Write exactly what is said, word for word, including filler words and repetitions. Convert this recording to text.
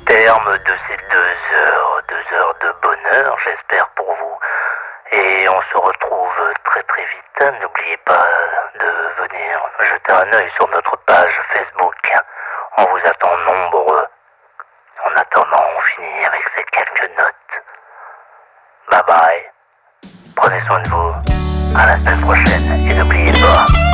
terme de ces deux heures, deux heures de bonheur, j'espère pour vous. Et on se retrouve très très vite. N'oubliez pas de venir jeter un œil sur notre page Facebook. On vous attend nombreux. En attendant, on finit avec ces quelques notes. Bye bye. Prenez soin de vous. À la semaine prochaine. Et n'oubliez pas...